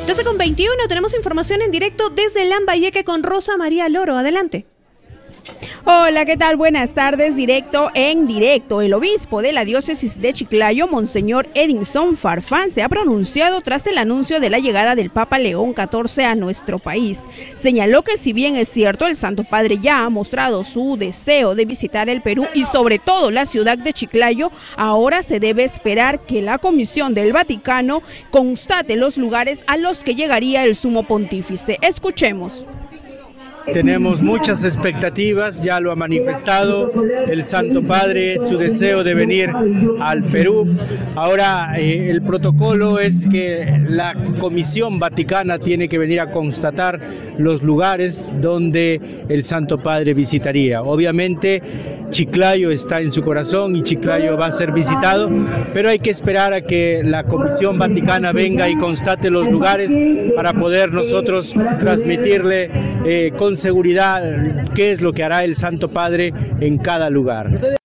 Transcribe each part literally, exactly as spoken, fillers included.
doce con veintiuno, tenemos información en directo desde Lambayeque con Rosa María Loro. Adelante. Hola, ¿qué tal? Buenas tardes, directo en directo. El obispo de la diócesis de Chiclayo, Monseñor Edinson Farfán, se ha pronunciado tras el anuncio de la llegada del Papa León catorce a nuestro país. Señaló que si bien es cierto, el Santo Padre ya ha mostrado su deseo de visitar el Perú y sobre todo la ciudad de Chiclayo, ahora se debe esperar que la Comisión del Vaticano constate los lugares a los que llegaría el Sumo Pontífice. Escuchemos. Tenemos muchas expectativas, ya lo ha manifestado el Santo Padre, su deseo de venir al Perú. Ahora eh, el protocolo es que la Comisión Vaticana tiene que venir a constatar los lugares donde el Santo Padre visitaría. Obviamente Chiclayo está en su corazón y Chiclayo va a ser visitado, pero hay que esperar a que la Comisión Vaticana venga y constate los lugares para poder nosotros transmitirle eh, con seguridad qué es lo que hará el Santo Padre en cada lugar.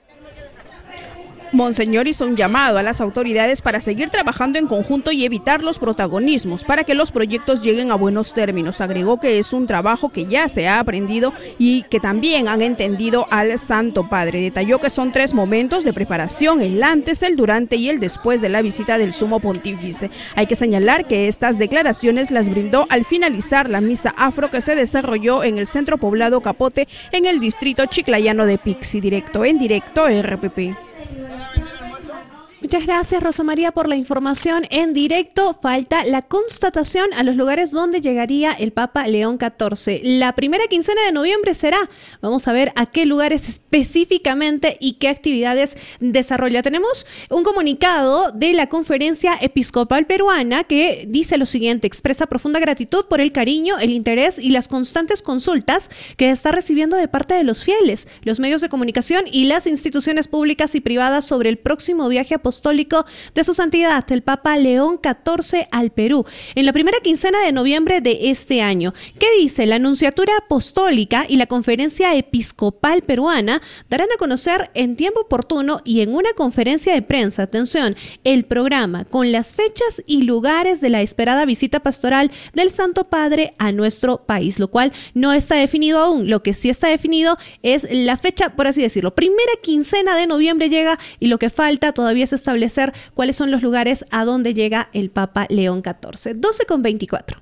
Monseñor hizo un llamado a las autoridades para seguir trabajando en conjunto y evitar los protagonismos para que los proyectos lleguen a buenos términos. Agregó que es un trabajo que ya se ha aprendido y que también han entendido al Santo Padre. Detalló que son tres momentos de preparación: el antes, el durante y el después de la visita del Sumo Pontífice. Hay que señalar que estas declaraciones las brindó al finalizar la misa afro que se desarrolló en el centro poblado Capote, en el distrito chiclayano de Pixi. Directo en directo, R P P. Muchas gracias, Rosa María, por la información en directo. Falta la constatación a los lugares donde llegaría el Papa León catorce. La primera quincena de noviembre será. Vamos a ver a qué lugares específicamente y qué actividades desarrolla. Tenemos un comunicado de la Conferencia Episcopal Peruana que dice lo siguiente: expresa profunda gratitud por el cariño, el interés y las constantes consultas que está recibiendo de parte de los fieles, los medios de comunicación y las instituciones públicas y privadas sobre el próximo viaje apostólico apostólico de su santidad, el Papa León catorce, al Perú, en la primera quincena de noviembre de este año. ¿Qué dice? La Nunciatura Apostólica y la Conferencia Episcopal Peruana darán a conocer en tiempo oportuno y en una conferencia de prensa, atención, el programa con las fechas y lugares de la esperada visita pastoral del Santo Padre a nuestro país, lo cual no está definido aún. Lo que sí está definido es la fecha, por así decirlo. Primera quincena de noviembre llega y lo que falta todavía es establecer cuáles son los lugares a donde llega el Papa León catorce. doce con veinticuatro.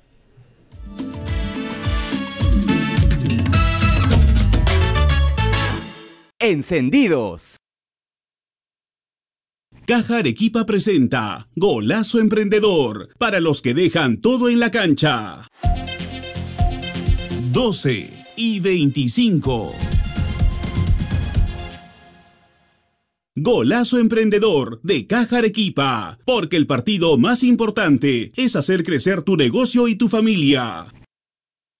Encendidos. Caja Arequipa presenta Golazo Emprendedor, para los que dejan todo en la cancha. doce y veinticinco. Golazo Emprendedor de Caja Arequipa, porque el partido más importante es hacer crecer tu negocio y tu familia.